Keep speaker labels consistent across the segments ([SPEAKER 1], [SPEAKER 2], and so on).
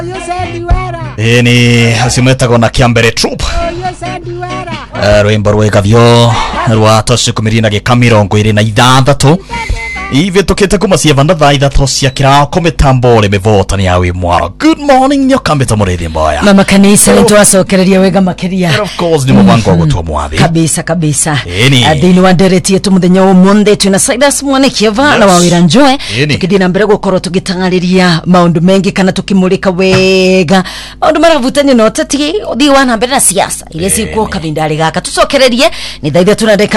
[SPEAKER 1] ni asimwetagwo na Kiambere Troop rwimbo rwegavyo rwa tosikumirina gikamirongo iri na ithathatũ ive tukite kumacia na thaa ithatũ cia kĩroko mitambo mivotani yawe mwaro. Good morning nyokambeta murithi mboya
[SPEAKER 2] mama kanisa nitwacokereria wega makiria.
[SPEAKER 1] Of course ni mubango gutwa mwathi
[SPEAKER 2] kabisa thini wa ndereti yetu muthenya umuthi twina Silas Mwanekieva na wawira njoe tukithina mbere gukorwo tugitangariria maundu mengi kana tukimulika wega maundu maravutania no tati uthi wana mbere na siasa ile sikuo kavindari gaka tucokererie ni thaitha tunandeka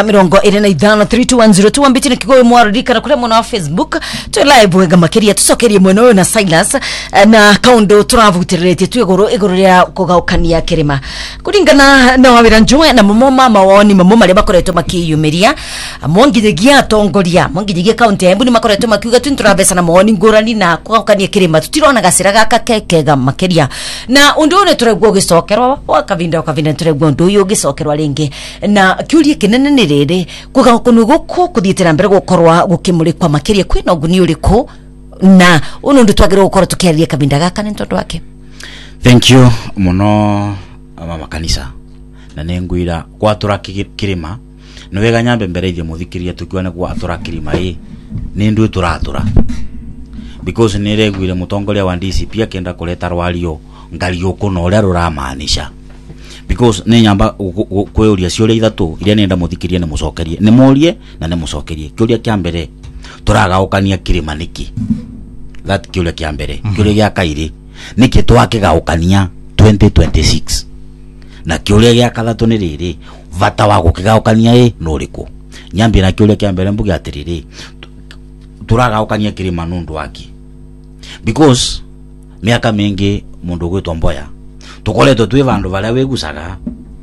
[SPEAKER 2] 253210 ambiti ni kigoyo mwarudika na kule mwana wa Facebook tu live wega makiria tucokerie mwena uyu na Silas na kaundo turavutirete tu iguru ria kugaukania kirima kuringana na wawira njoe na mama mawoni mama mari bakoretwo makiyumiria mongithegia atongoria mongithegia county Embu ni makoretwo makiuga tu turabesa na mawoni ngurani na kugaukania kirima tutirona gacira gaka kekega makiria na undu une turegwo gicokerwa wakavinda turegwo undu uyu gicokerwa ringi na kiurie kinene ni riri kugaukunu guku kuthiitira mbere gukorwa gukimurikwa makiria kwina uguni uriku na undu twagirwo gukora tukiaria kavinda gaka ni tondu wake.
[SPEAKER 3] Thank you muno mama kanisa na nengwira kwatura kirima no wega nyambe mbere ithie muthikiria tukione kwatura kirima ni ndu turatura because ni regwire mutongoria wa DCP akenda kuleta rwario ngario kuno ria ruramaanisha because ni nyamba kweuria ciuria ithatu iria nenda muthikiria ni mucokerie ni murie na ni mucokerie kiuria kia mbere turagaukania kirima niki that kiuria kia mbere kiuria gia kairi niki twakigaukania 2026 na kiuria gia kathatu ni riri vata wa gukigaukania no riku nyambi na kiuria kia mbere mbugi atiriri turagaukania kirima nundu waki because miaka mingi mundu gwitwa Mboya tukoretwo twi vandu varia wegucaga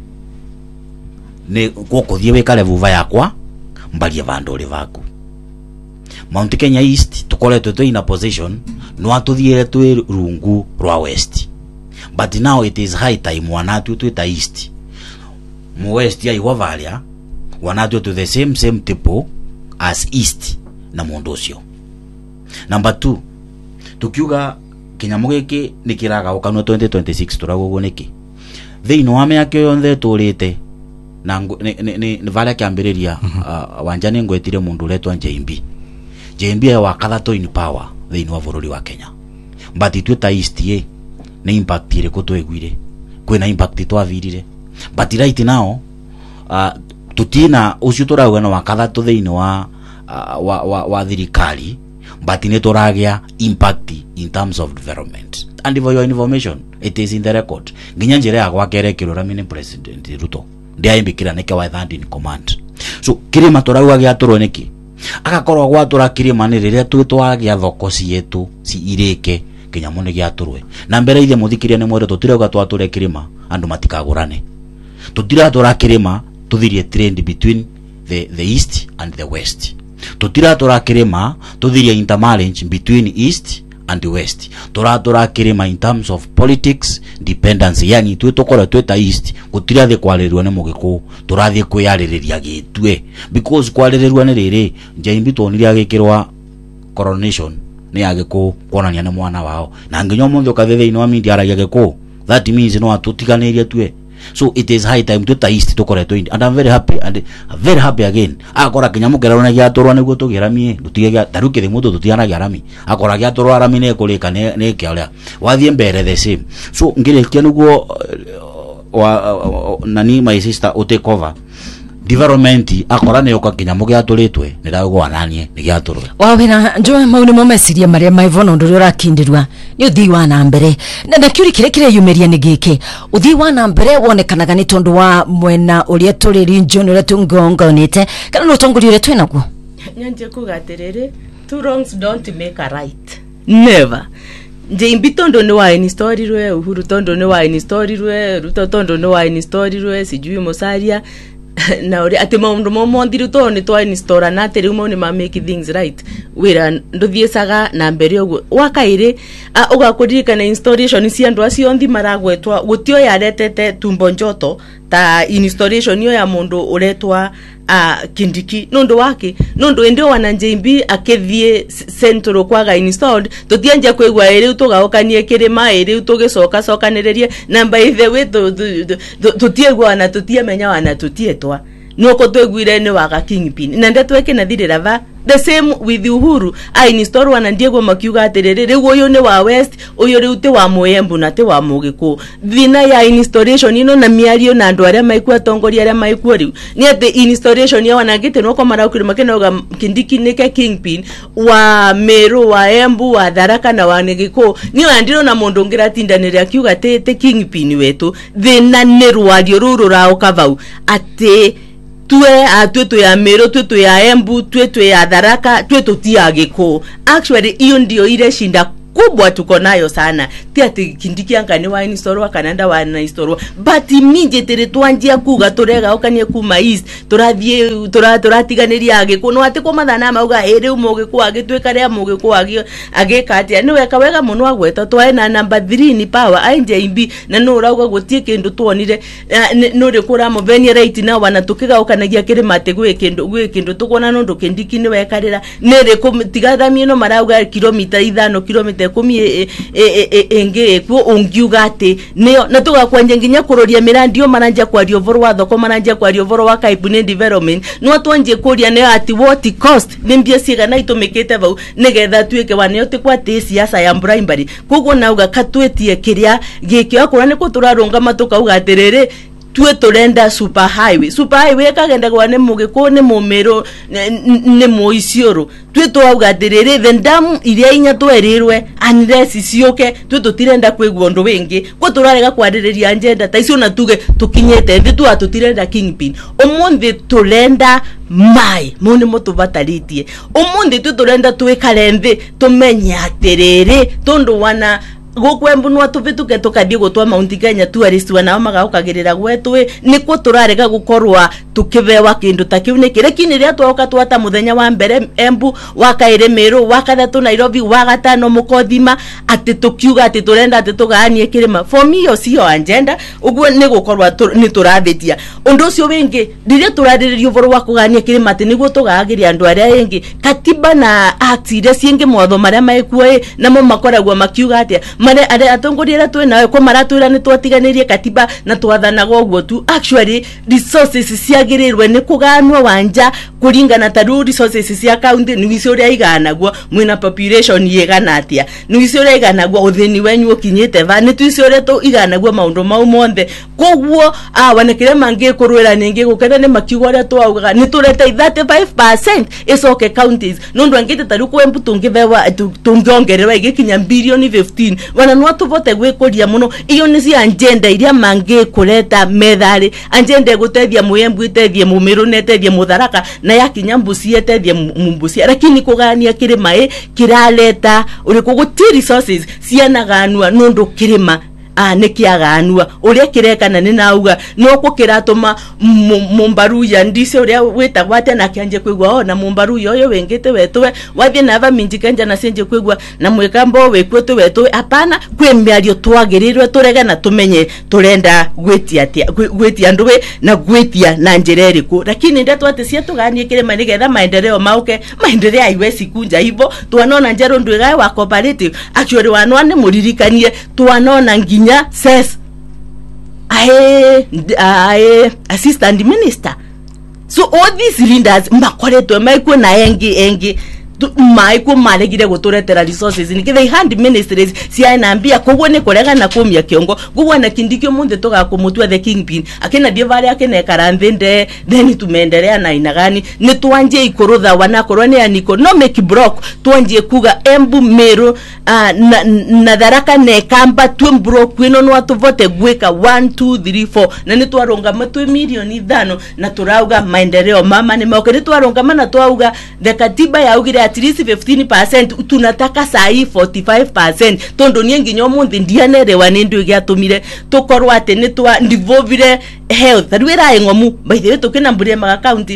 [SPEAKER 3] ni gukuthie wikare vuva yakwa mbarie vandu ri vaku Mount Kenya East tukoretwo twi in a position no atuthiere twi rungu rwa west but now it is high time wanatu twita east mu west ya igwa varia wanatu to the same tipo as east na mundu ucio. Number 2 tukiuga kinyamu giki nikiraga ukanwa 2026 turagogo niki thiino wa miaka yonthe turite na ni varia kiambiriria wanjani ngwetire mundu letwa JMB wa kathatu in power thiino wa bururi wa Kenya but itwita east ni impact ire kutwegwire kwina impact twavirire but right now tutina ucio turauga wa kathatu thiino wa thirikari but ni turagia impact in terms of development and for your information it is in the record nginya njira ya gwakere kirora mini president Ruto ndiaimbikira neke wa third in command so kirima turauga gia turo niki agakorwa gwatura kirima ni riria twitwagia thoko cietu ci irike kinyamu ni gia turwe na mbere ithie muthikiria ni mwere tutirauga twature kirima andu matikagurane tutiratura kirima tuthirie trend between the east and the west tutiratura kirima tuthirie intermarriage between east and the west turatura kirima in terms of politics dependence yani twitokora tweta east gutirathe kwalerirwa ni mugiku turathie kwiyaririria gitwe because kwalerirwa ni riri JMB toniri agikirwa coronation ni agiku kuonania ni mwana wao na nginyo munthu kathethe ino media aragia giku that means no atutiganiria twe so it is high time to east to correct and I'm very happy again akora kinyamu kerana gia torwa niguo tugiramie tutiga taruke mutu tutiana giarami akora gia torwa arami ne kulika ne kialia wathie mbere the same so ngirikia niguo nani my sister o take over development akora ne yoka kinyamu gia turitwe ni dago ananie ni gia turwe
[SPEAKER 2] wawina njoe mauni momesiria maria maivona ndu rakindirwa ni uthi wa na mbere na kiuri kire yumeria ni giki uthi wa na mbere wonekanaga ni tondu wa mwena uria turi region uria tungongonete kana no tongori uria twinaguo
[SPEAKER 4] nyanje kugaterere two wrongs don't make a right never JMB tondo ni wa story rwe Uhuru tondo ni wa story rwe Ruto tondo ni wa story rwe sijui Musalia na uri ati maundu monthiru to ni twa install na ati riu ni ma make things right wira nduthiacaga na mbere uguo wakaire ugakuririka na installation cia andu acio nthi maragwetwa gutio yaretete tumbo njoto ta installation yo ya mundu uretwa Kindiki nondo wake nondo endio wana JB akethie centro kwaga installed tutianja kwegwa ere utogaokanie kirima ere utogecoka cokanererie na by the way tutiegwa na tutiemenya wana tutietwa nuko twegwire ni waga Kingpin na ndetweke na thirira va the same with Uhuru install wana Diego makiuga aterere riu uyu ni wa West uyu riu ti wa Moyembu na ti wa Mugiku thina ya installation ino na miario na andu aria maikua tongoria aria maikua riu ni ati installation ya wana ngite no komara ukiri makenoga Kindiki nike Kingpin wa Meru wa Embu wa Tharaka na wa Mugiku ni andiro na mundu ngira tindanire akiuga te Kingpin wetu thina ni rwario ruru rao kavau ati twe ya Meru twe ya Embu twe ya Tharaka twe tutia Giko actually hiyo ndio ile shinda kubwa tuko nayo sana ti ati Kindiki angani wa installwa kananda wa na installwa but immediately twanjia kuga turega ukanie kuma east turathie turatiganiria Giko no ati ko mathana mauga ere Mugiku agitweka ria Mugiku agikatia ni weka wega muno agweta twae na number 3 ni power IJB na no urauga gutie kindu tuonire no rikura muvenia right na wana tukiga ukanagia kirimate gwe kindu tukona no Kindiki ni wekarira nere kumtigathamie no marauga kilomita 5 kilomita 10 enge ku ungiuga ati nio na tugakwanje nginya kuroria mirandio maranja kwa riovoro wa thoko maranja kwa riovoro wa Kaibune development no twanje kuria ne ati what cost nimbia ciga na itumikite vau nigetha tuike waneo ti kwa ti siasa ya primary kugo nauga katwetie kiria gikio akora ni kuturarunga matukauga atiriri tue turenda super highway kagenda gwa ne Mugiku ne Mumeru ne Moisioro tue twauga atiriri the dam iria inya twerirwe unless cioke tue tutirenda kwegwa undu wingi ko turarega kwaririria agenda ta icio na tuge tukinyete ndi tu atutirenda Kingpin omonde turenda mai mone mutuvataritie omonde tu turenda twikare nthi tumenye atiriri tondu wana gokwembu no atuvituke tukadie gutwa Mount Kenya tourist wana magaukagerera gwetwe niko turarega gukorwa tukivewa kindu takiu nikire kiniria twoka twata muthenya wa mbere Embu wakaire Meru wakathatu Nairobi wagatano Mukothima ati tukiuga ati turenda ati tuganie kirima for me yo sio agenda uguo ni gukorwa ni turathitia undu ucio wingi riria turariririo voro wa kugania kirima ati niguo tugagiria andu aria ingi katiba na act iria ciingi motho maria maikuo namo makoragwo makiuga ati mare atongoria twe nawe ko maratwira ni twatiganirie katiba na twathanaga uguo tu actually resources ciagirirwe ni kuganwa wanja kuringana taru resources cia county ni wicoria iganagwo mwina population yegana atia ni wicoria iganagwo uthini wenyu ukinyite va ni twicoria tu iganagwo maundu mau monthe koguo wanekire mangi kurwira ningi guketha ni makiugo aria twauga ni turete 35% icoke counties nundu angite taru ko Embu tungivewa tungiongerewa igikinya bilioni 15 wana no tuvote gwikuria muno iyo ni cia agenda iria mangi kureta methari agenda gutethia Moyembu itethie Mumeru netethie Mutharaka na yakinya Mbusi etethie Mumbusi lakini kugania kirima kiraleta uriku guti resources cianaganwa nundu kirima nikiaganwa uria kirekana ni nauga no ko kiratuma Mumbaruya ndise uria wetagwa ate na kianje kwigwa na Mumbaruya uyo wengete wetwe wathie na ava minji kanja na senje kwigwa na mwekambo wekwete wetwe apana kwe miario twagirirwe turega na tumenye turenda gwetia nduwe na gwetia na njereriku lakini ndio twate cia tuganie kirema nigetha maendeleo mauke maendeleo aiwesi kunja hivyo tuanona njero ndwiga wa cooperative actually wanone muririkanie tuanona nginya says assistant minister so all these leaders makoretwe maikwe na engi maiko malegire guturetera resources nikithe hand ministries cianaambia kugwo ni kurega na kumia kiongo gugwa na Kindiki munde toga kumutwa the Kingpin akina die vale akina karanthende then tumendelea na inagani ni twanje ikurutha wanakorwa ni aniko no make block twanje kuga Embu Meru na Tharaka ne Kamba twe block ino no atuvote gweka 1 2 3 4 na ni twaronga matwe milioni 5 na turauga maendeleo mama ni mokere twaronga mana twauga the katiba ya ugire at least 15% tunataka sai 45% tondo nie nginyo munthi ndianerewa ni ndu giatumire tukorwa ate ni twa ndivovire health rwira ngomu by the way tukina mbure maga county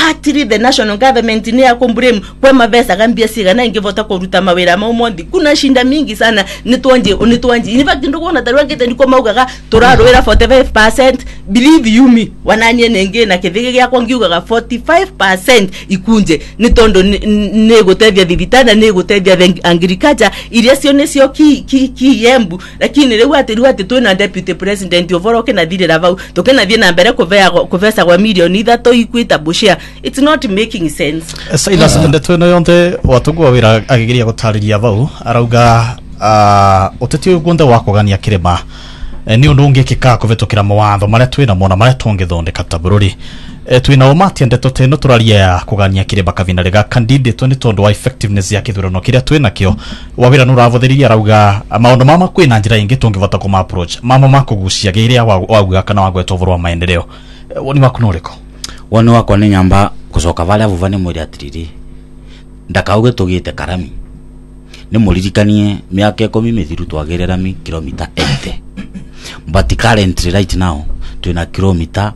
[SPEAKER 4] atiri the national government ni akombrem kwa mavesa gambia sigana ingevota kuruta mawira maumondi kuna shinda mingi sana nitwanje in fact ndikuona tarwa kete ndiko maugaga turaroera 45%, believe you me wananye nenge na kithige gya kwangiugaga 45% ikunje nitondo negotethia thibitana negotethia agriculture iria cio necio ki yembu lakini riu ati twina deputy president ovoroke na thirira vau tokena thie na mbere kuvesa kwa milioni 3 ikwita bushia. It's not making sense.
[SPEAKER 1] Silas ndetwe no yonte watugwa wira agigiria gutariria vau arauga uteti ugonde wakogania kirema ni undu ungikika kuvitukira mawatho maria twina mona maria tungithondeka ta bururi twina umati ndeto teno turaria kugania kirema kavina rega candidate ni tondu wa effectiveness ya kithurano kiria twina kio wawira nuravuthiria arauga maundu mama kwina njira ingi tungivota kuma approach mama makugucia giria wauga kana wagweta uvorwa maendeleo woni wakunuriko
[SPEAKER 3] woni wako ni nyamba kucoka varia vuvani mwiri atiriri ndakauge tugite karami ni muririkanie miaka 10 mithiru twagirira kilomita 80 but currently right now twina kilomita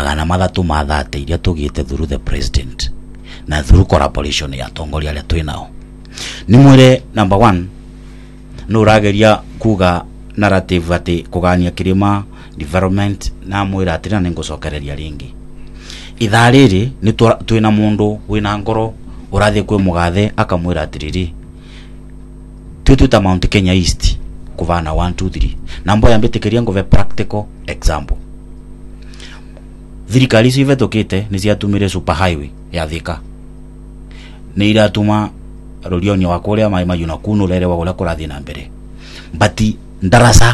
[SPEAKER 3] 330 iria tugite through the president na through collaboration ya tongoria aria twinao ni mwire number 1 no rageria kuga narrative ati kugania kirima development na mwira atina ningucokereria ringi ithariri ni twina mundu wina ngoro urathie kwe mugathe akamwira atiriri tuta Mount Kenya East kuvana 1 2 3 nambo yambitikiria ngove practical example thirikari cive tokite ni ciatumire super highway ya Thika ni iratuma rorioni wa kuria mai mayuna kuno lere wa gula kurathie na mbere but ndarasa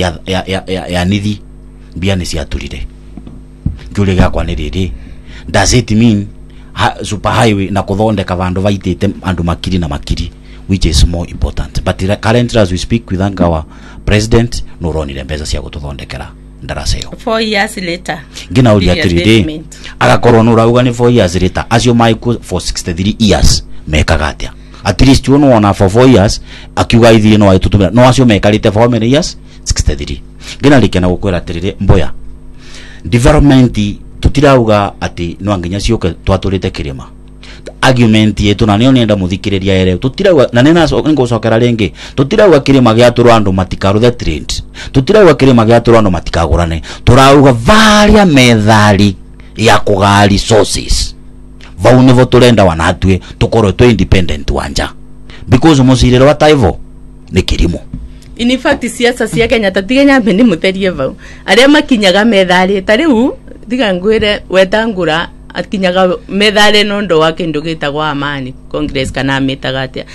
[SPEAKER 3] ya nithi bia ni ciaturire njuri gakwa ni riri does it mean super highway na kuthondeka vandu vaitite andu makiri na makiri, which is more important. But currently as we speak with our president no ronire mbeza cia gututhondekera ndaraseo
[SPEAKER 4] 4 years later
[SPEAKER 3] ngina uri atiride agakorwo no rauga ni 4 years later acio maiku for 63 years mekaga atia at least you know for 4 years akiuga ithie no aitutumira no acio mekarite for how many years 63 ngina likena gukwira atiride mboya development tutirauga ati no anginya cioke twaturite kirima argument yetu na nio nenda muthikiriria ere tutirauga na nena ngocokera ringi tutirauga kirima gya turandu matikaruthe trend tutirauga kirima gya turandu matikagurane turauga varia methali ya kugari sources vau nivo turenda wanatwe tukorwe twe independent wanja because musiriro wa taivo ni kirimo.
[SPEAKER 4] In fact siasa cia Kenya tatigenya mbendi muterie vau aria makinyaga methali tariu diga ngwire wetangura akinyaga methali nondo wake ndugita gwa amani congress kana metagatia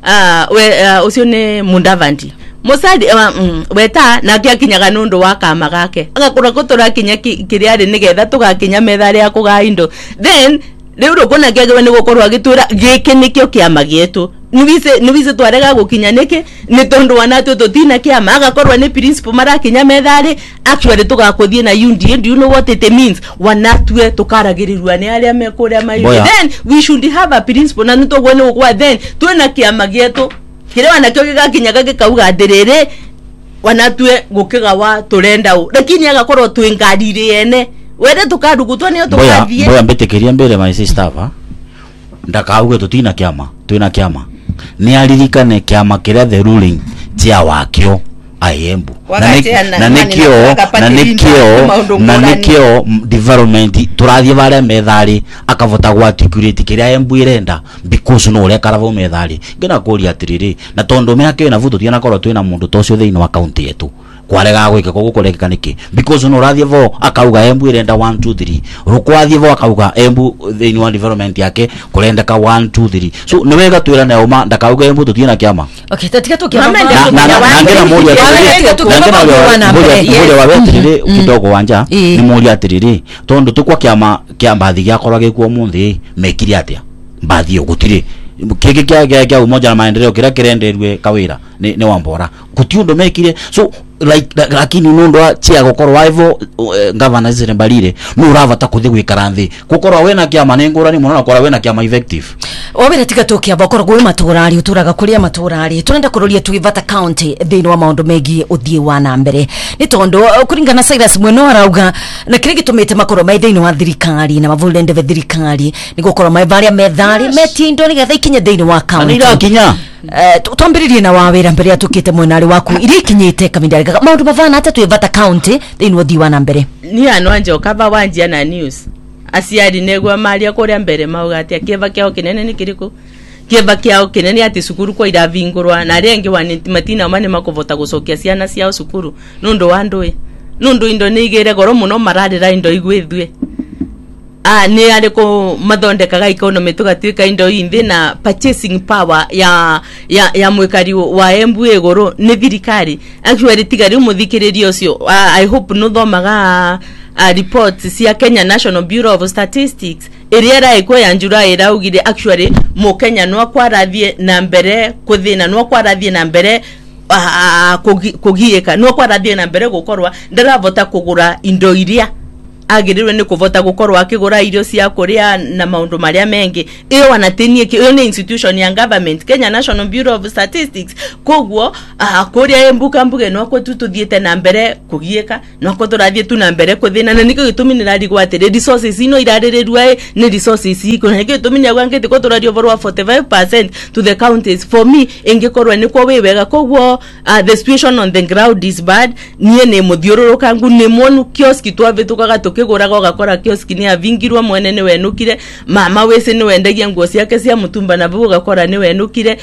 [SPEAKER 4] ucio ni Mudavadi musadi weta na akinyaga nondo wa kama gake agakura gutura kinya kiriari nigetha tugakinya methali ya kugaindo then riu rukona gege ni gukorwa gitura gike nikio kiama gietu niwise twarega gukinya niki ni tondu wanatu tutina kiama agakorwa ni principle marakinya methali actually tugakuthie na UNDA. Do you know what it means? Wanatwe tukaragirirwa ni aria mekuria mayu then we should have a principle na nitogwe ni gukwa then twina kiama gietu kirewa nakio gigakinyaga gikauga ndiriri wanatwe gukigawa turenda lakini agakorwo twingarire ene wende tukadugutwa ni tukathie
[SPEAKER 3] boya mbitekeria mbere my sister va ndakauge tutina kiama twina kiama ni aririkane kiama kiria the ruling tia wakio ayembu na nikio development turathie varia methali akavota gwa articulate kiria embu irenda because no ule karavo methali ngina kuria atiriri na tondo meake na vuto tiana korwo twina mundu tocio theini wa county yetu kwarega gwike kugukoreka niki because no rathie vo akauga embu irenda 1 2 3 rukwathie vo akauga embu theini wa development yake kurenda ka 1 2 3 so ni wega twira na uma ndakauga embu tutiena kiama
[SPEAKER 2] okay tatika tukiama
[SPEAKER 3] ngina moja wa wetiriri kidogo wanja ni moja atiriri tondo tukwa kiama mbathi gyakorwa gikuo munthi mekiri atia mbathi ugutiri kiki kya umoja na maendeleo kira kirenderwe kawira ne wambora kutiundo mekire so like lakini nundo chia gokorwa hivyo governor zire mbalire nuravata kuthi gwikara nthi gukorwa wena kiama nengurani muno na korwa wena kiama effective
[SPEAKER 2] obere tiga tokia bakora gwe maturari uturaga kuria maturari turenda kuroria Tuvata County thini wa maundu megi uthie wa na mbere ni tondo kuringana Cyrus Mweno arauga na kire gitumite makoro mai thini wa thirikari na mavulende ve thirikari ni gukora mai varia methari metindo ni getha ikinye thini wa county
[SPEAKER 3] anira kinya
[SPEAKER 2] tuambiririe na wawira mbere ya tukite mwenari waku iri kinyite kamindari maundu mavana hata Tuvata County thini wa thiwa na mbere
[SPEAKER 4] ni anwanje okava wanjia na news asiari negwa maria kuria mbere maugatia kiva kiao kinene ni kiriko kiva kiao kinene ati sukuru kwa iravingurwa na rengi matina mane makovota gucokia ciana ciao sukuru nundu wandui nundu indo ni igere goro muno mararira indo igwithwe ni ariko mathondekaga economy tugatwika indo inthi na purchasing power ya mwikari wa Embu egoro ni thirikari actually tigari umuthikiririo cio I hope no thomaga reports cia Kenya National Bureau of Statistics iriera iko ya njura iraugire actually mo Kenya no kwarathie na mbere kuthina no kwarathie na mbere kugieka no kwarathie na mbere gukorwa ndaravota kugura indo iria agirirwe ni kuvota gukorwa akigura irio cia kuria na maundu maria mengi iyo wanatenie iyo ni institution ya government Kenya National Bureau of Statistics kogwo kuria embuka mbuge no ko tututhiete na mbere kugieka no ko turathie tu na mbere kuthina na niko gitumi nirarigwa ati resources ino irarerirwa ni resources iko na niko gitumi nyagwangete ko turario vorwa 45% to the counties for me engekorwa ni kwa wewega kogwo the situation on the ground is bad nie ne muthiururuka ngu ne monu kioski twavitukaga tukiguraga gakora kioski ni avingirwa mwene ni wenukire mama wese ni wendagia nguo ciake cia mutumba na buga gakora ni wenukire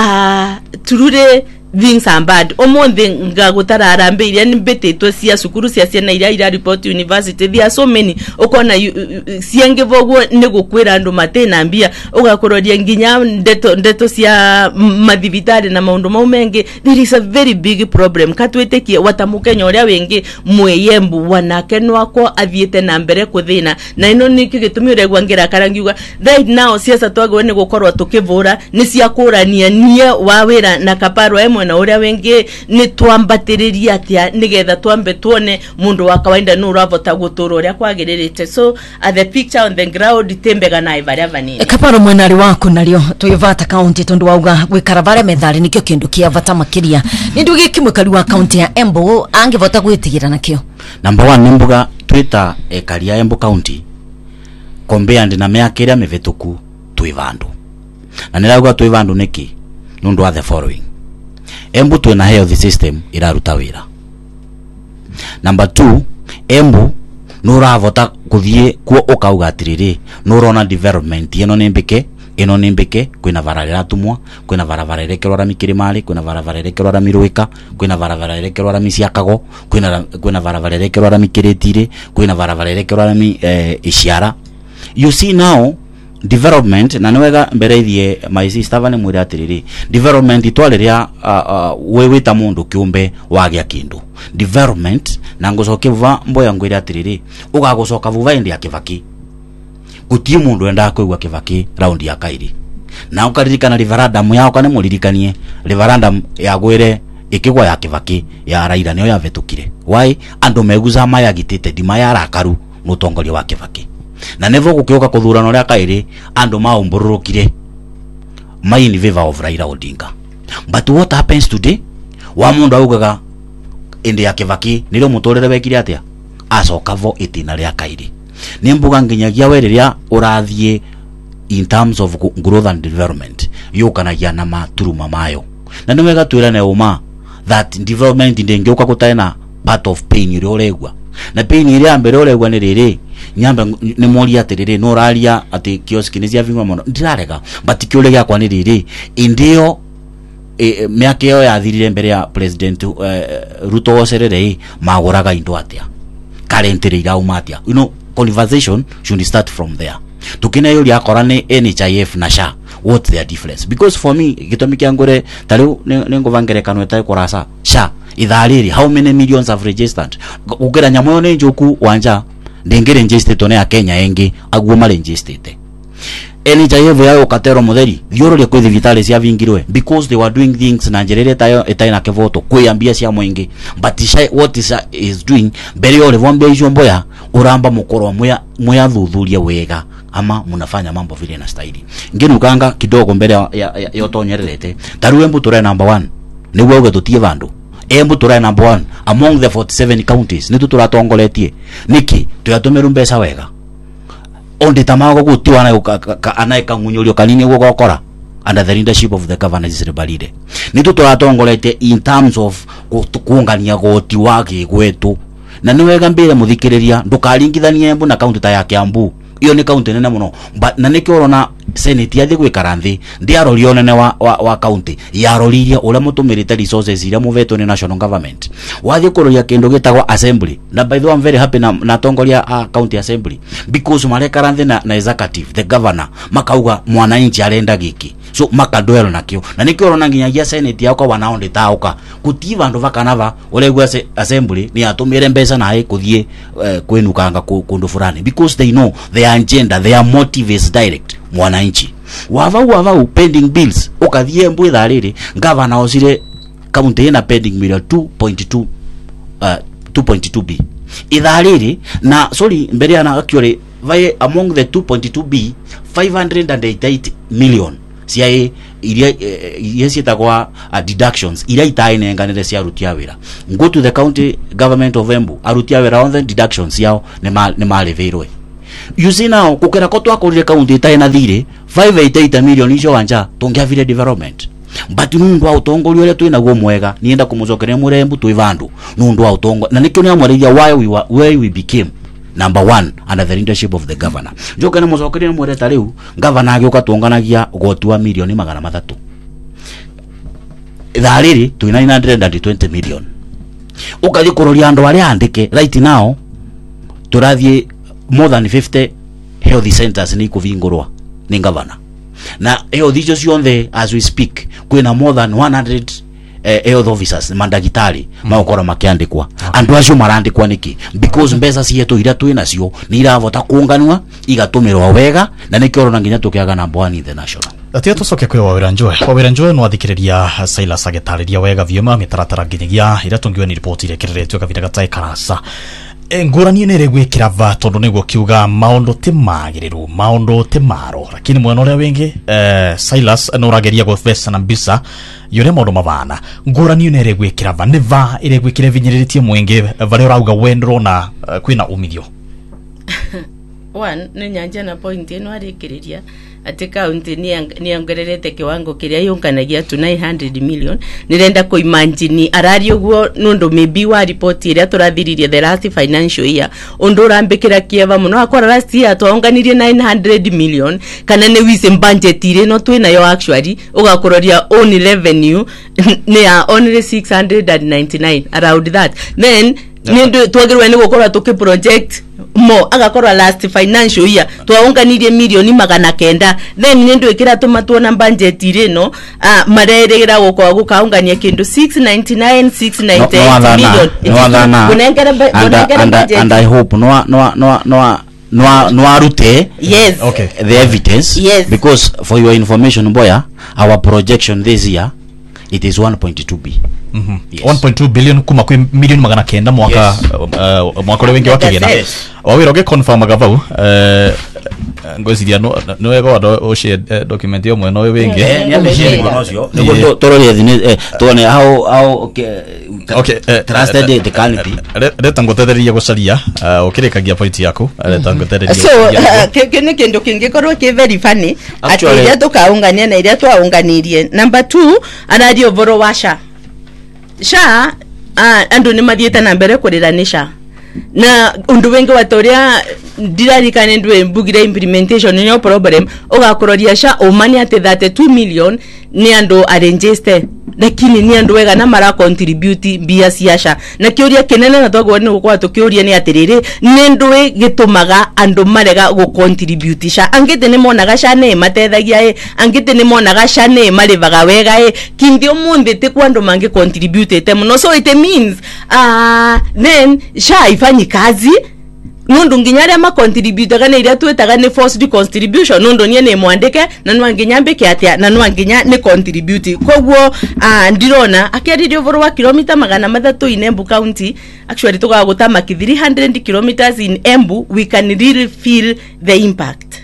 [SPEAKER 4] turure things are bad omonde ngagutara arambe iria nibetetwe cia sukuru cia ciana iria ira report university there are so many ukona cienge vogo ni gukwira andu matena mbia ugakororia nginya ndeto cia mathibitari na maundu mau mengi there is a very big problem katwetekie watamukenya uria wengi mweyembu wanake nwako athiete na mbere kuthina na ino ni kigitumi uregwa ngira karangiuga right now siasa twagwe ni gukorwa tukivura ni cia kurania nie wawira na kaparo na uria wengi ni twambatiriria atia nigetha twambe tuone mundu wa kawaida no uravota guturo uria kwagiririte so the picture on the ground tembega na ivaria vanini
[SPEAKER 2] kaparo mwenari waku nario Tuvata County tondu wauga gwikara varia methari nikio kindu kia vata makiria ni ndugi kimwekari wa county ya Embu angivota gwitigira nakio
[SPEAKER 3] number 1 nimbuga twita ekari ya Embu County compared na miaka iria mivituku twivandu na nirauga twivandu niki nundu wa the following Embu twina health system iraruta wira. Number 2 Embu nuravota kuthie kuo ukauga atiriri nurona development ino nimbike kwina vararira tumwa kwina varavara irekerwa ra Mikirimari kwina varavara irekerwa ra Miruika kwina varavara irekerwa ra Misiakago kwina varavara irekerwa ra Mikiretire kwina varavara irekerwa ra Isiara. You see now development na nwega mbere ithie my sister vane mwire atiriri development itwaleria wewe ta mundu kiumbe wagia kindu development na ngucoke vuva mboya ngwire atiriri ugagucoka vuva indi ya Kibaki gutie mundu enda kuigwa Kibaki round ya kairi na ukaririkana referendum yao kana muririkanie referendum ya gwire ikigwa ya Kibaki ya Raila niyo yavetukire why andu meguza mayagitite dima ya rakaru mutongoria wa Kibaki na nevo gukioka kuthurano ria kairi andu maumbururukire mai in favor of Raila Odinga. But what happens today wa mundu augaga indi ya Kibaki nilo mutorere wekire atia acoka vo itina ria kairi ni mbuga nginyagia wereria urathie in terms of growth and development yukanagia na maturuma mayo na niwega twirane uma that development ndengeuka kutaena part of pain ire uregwa na pain ire ambere uregwa ni riri nyamba ni mori atiriri no raria ati kioski ni cia vingwa mono ndirarega but kiule gyakwa ni riri indio miaka yo yathirire mbere ya president Ruto ocerere maguraga indo atia currently irauma atia conversation should start from there tukina yuri akora ni NHIF na SHA what's their difference because for me gitomi kiangore tariu ninguvangerekano etai kurasa SHA ithariri how many millions have registered ukira nyamoyo ni njoku wanja ndengere registered ya Kenya engi aguo mare registered NHIF yao katero mutheri thiururia kwi thibitari cia vingirwe because they were doing things na njerere tayo etaina kevoto kwiyambia cia mwingi. But what is doing mbere yole vwambia icio mboya uramba mukoro muya thuthuria wega ama munafanya mambo vile na staili ngenu kanga kidogo mbele ya tonyerete taruwe mbutura number 1 ni wewe tutie vandu mbutura number 1 among the 47 counties ni tuturatongoletie niki tuyatumiru mbesa wega ondi tamago gutiwana anaika ngunyurio kanini gukokora under the leadership of the governor Ziribalide ni tuturatongoletie in terms of kuungania goti wake gwetu na ni wega mbere muthikiriria ndukaringithanie mbu na county ta ya Kiambu iyo ni county nene muno na nikio na senate yathi gwikara nthi ndiarorio nene wa county yaroriria ule mutumirite resources ira muveto ni national government wathi kuroria kindu gitagwa assembly na by the way I'm very happy na tongoria county assembly because marekara nthi na executive the governor makauga mwananchi arenda giki so makadwelo nakio na nikio na nginyagia senate yako wanaonde tauka kutiva ndo vakanava ule gwa assembly ni atumire mbesa na hai kuthie kwenukanga kundu fulani because they know their agenda their motive is direct mwananchi wava pending bills ukathie mbwe thariri governor osire county ina pending million 2.2b ithariri na sorry mbere ana actually vai among the 2.2b 588 million cia iria cietagwa deductions iria itainenganire cia aruti a wira go to the county government of Embu aruti a wira on the deductions yao ne maleverwe you see now kukera ko twakorire county itaina thire 588 million icio wanja tungiavire development but nundu autongorio ile twina guo mwega nienda kumucokeria murembu twi vandu nundu autongo na nikyo ni amwariria why we became number 1 under the leadership of the governor njoke na mucokeria mureta riu governor agioka tuonganagia gotua milioni 300 thariri twi 920 million ukathi kuroria andu aria andike right now turathie more than 50 health centers ni kuvingurwa ni governor na health icio cionthe as we speak kwina more than 100 health officers mandagitari maokora makiandikwa andu acio marandikwa niki because mbesa cietu ira twina cio ni iravota kuunganwa igatumirwa wega na nikio na nginya tukiaga na mbwani the national
[SPEAKER 1] atia tucoke kwi Wawira Njoe no athikiriria Silas agitariria wega viuma mitaratara nginyagia ira tungiwa ni report ile kireretio kavira gatai karasa ngurani nere gwikira va tondu niguo kiuga maundu timagiriru maundu timaro lakini mwena uria wingi Silas no rageria gufesa na mbisa yore maundu mavana ngurani nere gwikira va neva ire gwikire vinyiritie mwingi vale urauga wendro na kwina umithio
[SPEAKER 4] one ni nyanja na point eno arikiriria ati county ni ongererete kiwango kiria yunganagia tu 900 million nirenda ko imagine arario guo nundu maybe wa report iria turathiririe the last financial year undu rambikira kieva muno akora last year twaunganirie 900 million kana ne wise budget ire no twina yo actually ugakuroria only revenue ne only 699 around that then nindu twagirwe ni gukora tuki project mo agakorwa last financial year twaunganirie milioni 900 then nindu ikira tumatwona budget ire no mareregira gukwa gukaungania kindu 699 698 million kunengera budget
[SPEAKER 3] and I hope no arute
[SPEAKER 4] yes
[SPEAKER 1] okay
[SPEAKER 3] the evidence
[SPEAKER 4] yes.
[SPEAKER 3] Because for your information boya our projection this year it is 1.2b
[SPEAKER 1] yes. 1.2 billion kuma kwi milioni 900 mwaka yes. Mwaka wengi wake gena Wawira ge confirm agavau ngosiria no wego ado share document yo mweno wengi
[SPEAKER 3] nego tororia thine tuone how okay trusted the canopy
[SPEAKER 1] leta ngotetheria gucaria ukirikagia point yako leta ngotetheria
[SPEAKER 4] so kene kendo kingikorwo ki very funny ati iria tukaungania na iria twaunganirie number 2 anadio voro washa sha andu ni mathiete na mbere kuriranisha na undu wengi watoria dirarikane ndwe mbugira implementation ni problem ugakuroria sha omani ate 32 million ni andu arrangeste lakini ni andu wega na mara contribute bia siasha na kioria kenene na twagwa ni gukwa tukioria ni atiriri ni ndwe gitumaga andu marega go contribute sha angite ni monaga sha ne matethagia angite ni monaga sha ne malivaga wega kindio munde te kwando mangi contribute te muno so it means then sha ifanyi kazi nundu nginyare ma contribute kana iria twetaga ni forced contribution nundu nie ni mwandike na nwa nginya mbike atia na nwa nginya ni contribute kogwo ndirona akeririo voro wa kilomita 300 in Embu County actually tukaga gutama 300 kilometers in Embu we can really feel the impact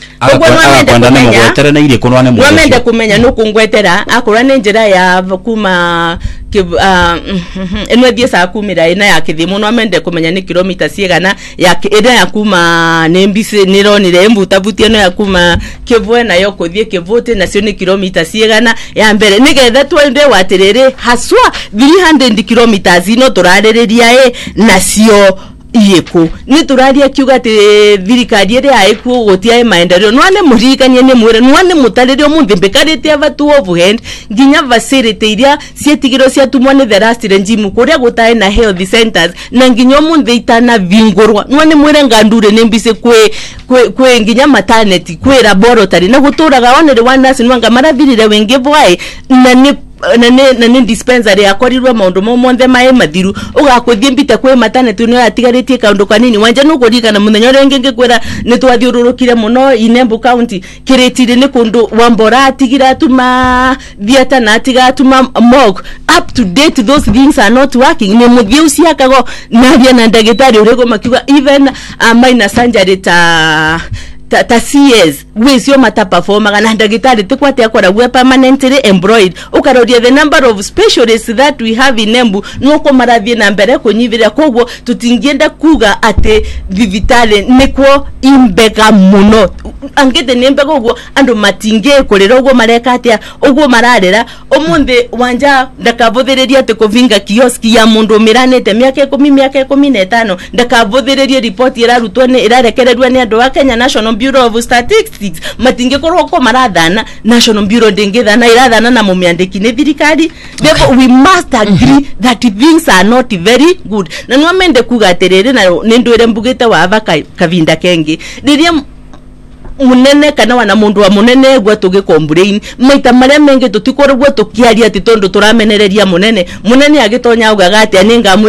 [SPEAKER 4] Wamende kumenya nukungwetera akura ni njira ya kuma enwe thie saa 10 ina ya Kithimu no amende kumenya ni kilomita ciigana ya ina ya kuma nembise nironire mbutabutie no ya kuma Kivwe nayo kuthie Kivuti nacio ni kilomita ciigana ya mbere nigetha twende watiriri haswa 300 kilometers ino turaririria nacio iyeko ni turaria kiuga ati thirikari iri aiku gutia maendeleo nwane murikanie ni mwire nwane mutaririo munthimbikarite abatu overhead nginya facility iria cietigiro ciatumwa ni the last regime kuria gutae na health centers na nginya munthi itana vingurwa nwane mwire ngandure ni mbise kwe nginya maternity kwe laboratory na guturaga onere one nurse nwanga marathirire wengi bwae na ni dispensary yakorirwe maundu monthe mae mathiru ugakuthie mbite kwe maternity no yatigaritie kaundu kanini wanja no kurika na muthenya rengi ngikwira ni twathiururukire muno in Embu County kiritire ni kundu Wambora atigira tuma thiata na atiga tuma mog up to date those things are not working ni muthie uciakago na bia na ndagitari urego makiuga even minor surgery ta CS wizio mata performa na ndagitari tikwate akora we permanently employed ukaroria the number of specialists that we have in Embu nuko marathie na mbere kunyivira kogwo tutingienda kuga ate vivitale nikwo imbega muno angete nembega ogwo andu matinge kurira ogwo mareka atia ogwo mararera omunde wanja ndakavuthiriria ate kuvinga kioski ya mundu miranete miaka 10 miaka 15 ndakavuthiriria report irarutwo ni irarekererwa ni andu wa Kenya National Bureau of Statistics matinge koroko marathana National Bureau ndingithana irathana na mumiandiki ni thirikari therefore we must agree that things are not very good na no mende kugaterere na nindwire mbugite wa ava kavinda kengi riria munene kana wana mundu wa munene gwa tuge complain maita maria mengi tutikorwo tukiaria ati tondu turamenereria munene agitonya ugaga ati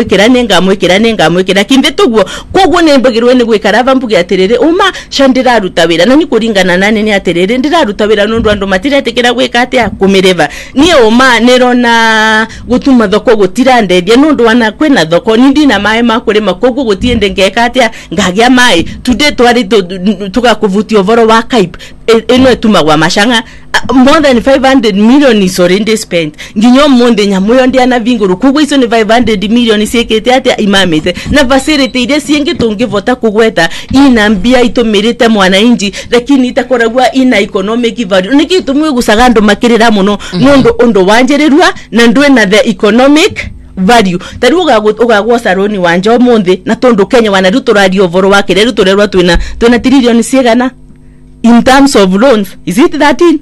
[SPEAKER 4] ningamwikira kinde tugwo kogwo ne mbagirwe ni gwikara vambuge atiriri uma shandira ruta wira na ni kuringana nane ni atiriri ndiraruta wira nundu andu matiretekera gwika ati akumireva ni uma nirona gutuma thoko gutiranderia nundu wana kwina thoko nindi na mae makurima kogwo gutiende ngeka ati ngagia mai today twari tugakuvutio voro wa Kaip eno etumagwa mashanga more than 500 million is already spent nginyo monde nyamuyo ndi ana vinguru kugwa iso ni 500 million siekete ati imamete na facility ile sienge tungivota kugweta inambia itomerete mwananchi lakini itakoragwa ina economic value nikitumwe gusagando makirira muno nondo ondo wanjererwa na ndwe na the economic value taruga ugagwa saroni wanja omonde na tondo Kenya wanaruto radio voro wake rero turerwa twina trillion siegana in terms of loans is it 13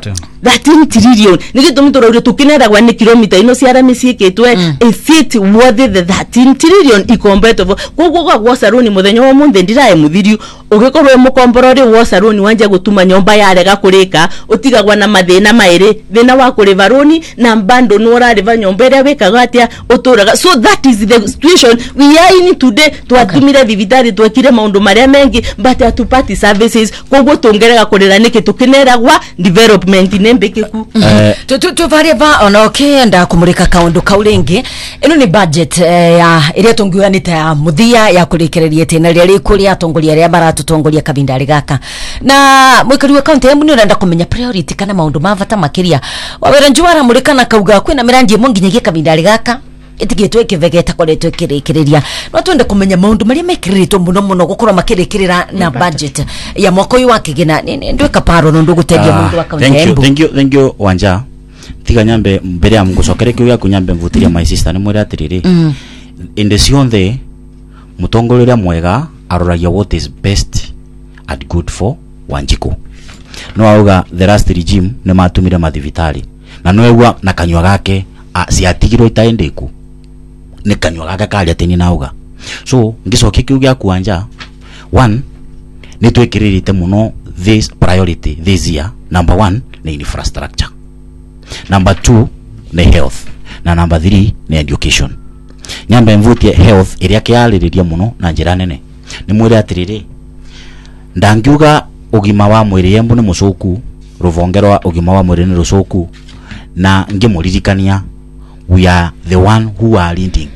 [SPEAKER 4] trillion nigitumi turore tukinera gwa ni kilomita ino ciara misieketwe is it worth the 13 trillion ikombete kugwa gwa saroni muthenya wa munde ndirae muthirio ugikorwe mukomborori wa saroni wanja gutuma nyomba yarega kurika utigagwa na mathina mairi thina wa kuriva roni na mbando no rariva nyomba ria wikaga atia uturaga so that is the situation we are in today twatumire vivitari twekire maundu maria mengi but atupati services kugwo tungerega kurira niki tukinera gwa development nembekeku tuvareva onokenda kumurika kaundu kauringi ino ni budget ya iria tungiwanite ya muthia ya kurekereria tena ria rikuria atongoria ria baratutongoria kabindari gaka na mwikari wa county Embu ni urenda kumenya priority kana maundu mavata makiria wawera njwara murikana kauga kwina mirandi munginyagia kabindari gaka itigitwe kivegeta koretwe kirekereria no twende kumenya maundu maria mekiririto muno gukorwa makirekerera na budget ya mwaka uyu wa kigina ndwe kaparo no nduguteria mundu wa county Embu
[SPEAKER 3] thank you wanja tiga nyambe mbere ya mugusokere kiuya kunyambe mvutiria my sister ni mwira atiriri inde cionthe mutongoreria mwega aroragia what is best and good for Wanjiku no auga the last regime ne matumire mathivitari na no egwa na kanywa gake ciatigirwo itaendeku ni kanywa gaka kali ateni nauga so ngicoke kiuga kuanja one ni twekiririte muno this priority this year number 1 ni infrastructure number 2 ni health na number 3 ni education nyamba mvutie health iria kialiriria muno na njira nene ni mwire atiriri ndangiuga ugima wa mwiri Embu ni mucuku ruvonge rwa ugima wa mwiri ni rucuku na ngimuririkania we are the one who are leading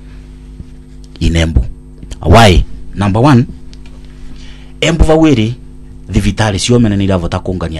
[SPEAKER 3] in Embu. Why? Number 1, Embu vawiri thivitari ciomene niravota kungania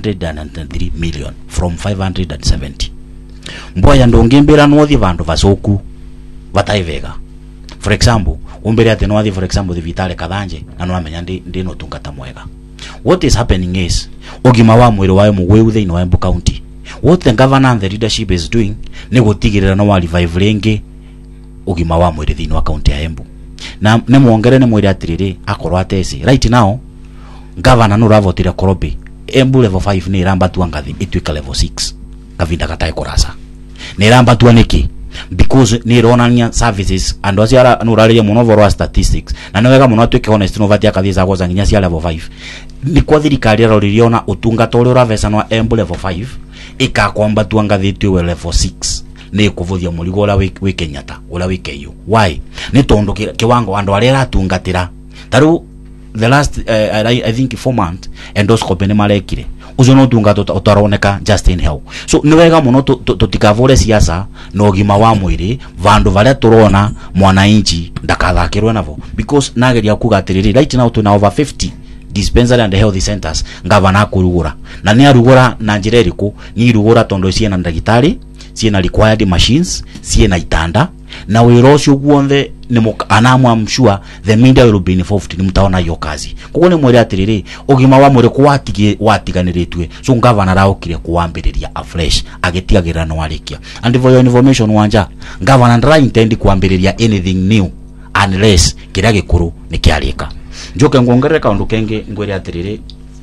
[SPEAKER 3] 803 million from 570. Mboya ndongimbira nothi vandu vacuku vataivega. For example, umbere ati nothi for example thivitari kathanje na no amenya ndino tungata mwega. What is happening is ugima wa mwiri wa Embu weu thiini wa Embu County. What the governor and the leadership is doing ni gutigirira no wa revive ringi ugima wa mwiri thiini wa county ya Embu. Na ne muongere ne mwiri atiriri akorwa atesi right now governor no ravotira korobe Embu level 5 ni ramba tu angathi itwika level 6 kavinda katai kurasa ni ramba tu aniki because ni ronania services and wasiara no raria muno vorwa statistics na nwega muno atwike honest no vatia kathiza goza nginya cia level 5 ni kwa thirikari roririona utungata uri uravecanwa Embu level 5 ikakwamba tu angathitwe we level 6 ni kuvuthia murigo ula wi Kenyatta ula wi KU. Why? Ni tondu kiwango andu aria ratungatira taru the last I think 4 months endoscope ni marekire uzo no tungato utaroneka just in hell. So ni wega muno tutikavore siasa no gima wa mwiri vandu varia turona mwananchi ndakathakirwe navo because nageria kugatiriri right now tuna over 50 dispensary and health centers ngavana kurugura na ni arugura na njira iriku ni rugura tondo ciena ndagitari ciena required machines ciena itanda na wirocio guonthe ni anamu am sure the media will be involved ni mtaona hiyo kazi kuko ni mwere atiriri ugima wa mwere watiganiritwe so ngavana raokire kuambiriria afresh agetiagira no arikia and for your information wanja ngavana ndra intend kuambiriria anything new unless kira gikuru ni kiarika njoke ngongereka undu kenge ngwere atiriri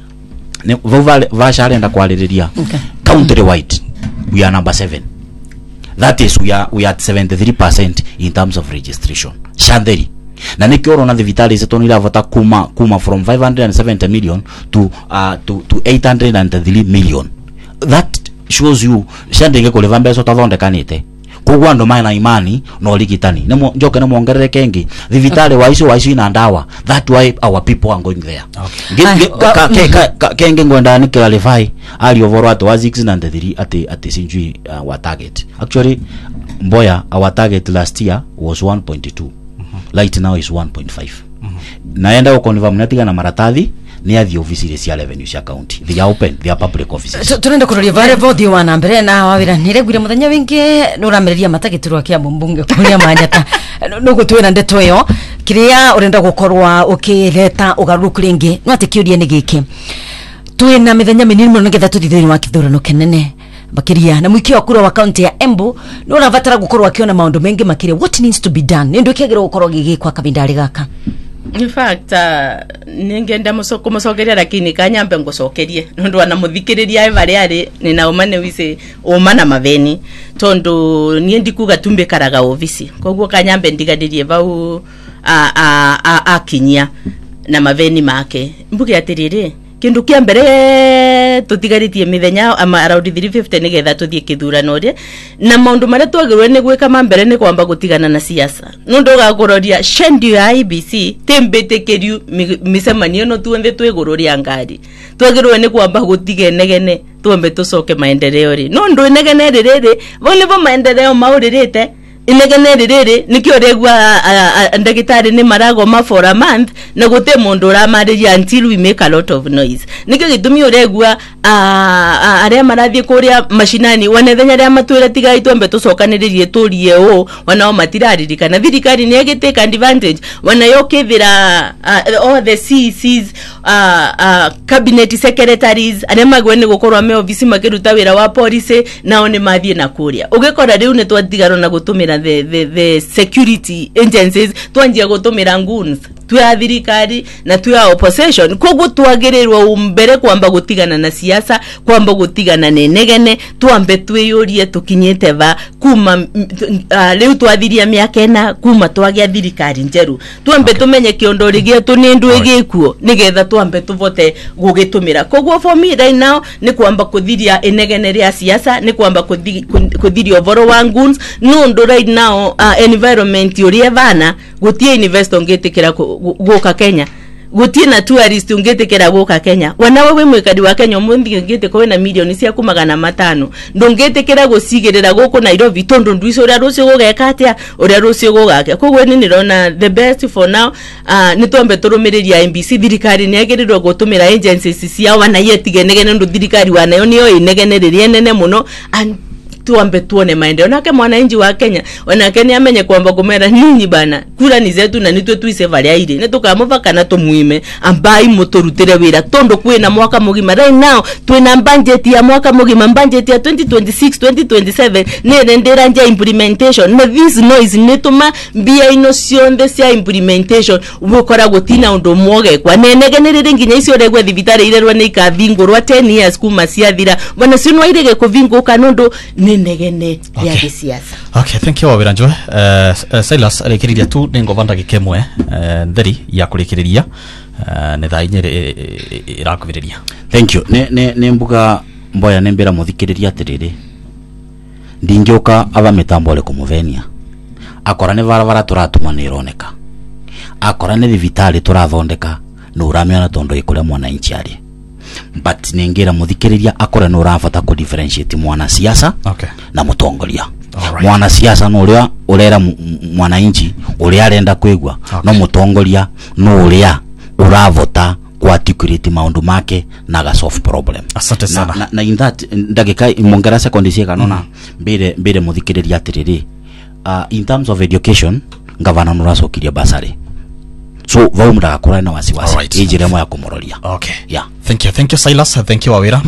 [SPEAKER 3] ne vashare nda kwaliriria country wide we are number 7. That is we are at 73% in terms of registration. Shanderi. Na nikioro na thivitari zetu iravota kuma from 570 million to 803 million. That shows you shandenge kuleva mbeso tathondekanite. Kugwa ndo maana imani no ligitani. Nemo njoke nemo ongerere kengi. Thivitari waiso ina ndawa. That why our people are going there. Okay. Kenge ngwenda ni clarify ali over at 693 at sinjui our target. Actually Mboya our target last year was 1.2. Right now is 1.5. Naenda ukonva mnatiga na maratathi ni athi office cia revenue cia county. They are open, they are public offices.
[SPEAKER 2] Tunaenda kuroria vare vothi wana mbere na wawira niregwire muthenya wingi nuramereria matagitirwa kia mbunge kuria manyata nugo twina ndeto yo kiria urenda gukorwa ukireta ugaruku ringi no atikiuria ni giki twina mithenya minini muno ngetha tuthithini wa kithurano kenene bakiria na mwiki wa kura wa county ya Embu no ravatara gukorwa akiona maundu mengi makiria what needs to be done ndio kiagiro gukorwa gigikwa kabindari gaka.
[SPEAKER 4] In fact, ningenda musokeria lakini kanyambe ngocokerie nondu ana muthikiriria evare ari ni na umane wise umana maveni tondu nie ndikuga tumbe karaga ofisi koguo kanyambe ndigadirie vau akinyia na maveni make mbuge atiriri kindu kia mbere tutigaritie mithenya ama around 350 nigetha tuthie kithurano ri na maundu maria twagirwe ni gwika mambere ni kwamba gutigana na siasa nundu gaguroria shendi ya IBC tembetekeriu misemanio no tuonde twiguroria ngari twagirwe ni kwamba gutigenegene tuombe tucoke maendeleo ri nundu negene ririri vone vo maendeleo mauririte inegene ririri nikio regwa ndagitari ni marago ma for a month na gote mundu ramariria until we make a lot of noise nikio gitumi uregwa aria marathie kuria mashinani wanethenya ria matwira tiga itombe tucokaniririe turie o wanao matirariri kana thirikari ni agiteka advantage wanayokithira all the CCs cabinet secretaries aria magwe ni gukorwa me office makiruta wira wa police nao ni mathie na kuria ugikora riu ni twatigaro na gutumira the security agencies twanjia gutumira goons twa thirikari na twa opposition koguo twagirirwa umbere kwamba gutigana na siasa kwamba gutigana na negene twambe twiyurie tukinyete va kuma riu twathiria miaka ena kuma twagia thirikari njeru twambe tumenye kiondori gitu ni ndu igikuo nigetha twambe tuvote gugitumira koguo for me right now ni kwamba kuthiria enegene ria siasa ni kwamba kuthiria ovoro wa goons no ndo right now environment uri evana gutie investor ngetikira guka Kenya gutie na tourist ungetekera guka Kenya wanawe we mwikadi wa Kenya umuthi ungete ko na milioni cia kumagana 5 ndungetekera gucigirira guku Nairobi tondu ndwiso ria rucio gugeka atia uria rucio gugake kogwe ni nirona the best for now ni tombe turumiriria MBC thirikari ni agirirwo gutumira agencies cia wana yetigenegene ndu thirikari wanayo niyo inegeneririe nene muno tuambe tuone maendeleo nake mwananchi wa Kenya wanake ni amenye kwamba kumera ninyi bana kura ni zetu na nitwe tuise valia ile netukamova kana tumuime ambai muturutire wira tondo kwina mwaka mugima right now twina budget ya mwaka mugima budget ya 2026 2027 nerendera nja implementation na this noise netuma bia inocionde cia implementation ubukora gutina undo mwoge kwa nenegenerere nginya icio regwe thibitari irerwa ni ikathingurwa 10 years kuma ciathira bana sinwa irege kuvinguka nundu negene ya kisiasa.
[SPEAKER 1] Okay, thank you Wawira Njoe. Silas arekiriria tu nengo vanda gikemwe nderi ya kurekiriria ne thainyere irakuviriria.
[SPEAKER 3] Thank you. Ne mbuga mboya nembera muthikiriria atiriri. Ndingioka aba mitambo le kumuvenia. Akora ne varavara turatuma ni ironeka. Akora ne vitali turathondeka no uramiona tondo ikuria mwananchi ari. But ningira muthikiriria akora no urafata ku differentiate mwana siasa na mutongoria. Mwana siasa no uria urera mwananchi uria arenda kwigwa no mutongoria no uria uravota ku articulate maundu make na ga solve problem.
[SPEAKER 1] Asante sana.
[SPEAKER 3] Na in that ndagika imongera second cia kanona mbere muthikiriria atiriri in terms of education governor no racokiria basari. So vaumda akora na wasiwasi ejire mo ya kumororia.
[SPEAKER 1] Okay.
[SPEAKER 3] Yeah.
[SPEAKER 1] Thank you Silas, thank you Wawira.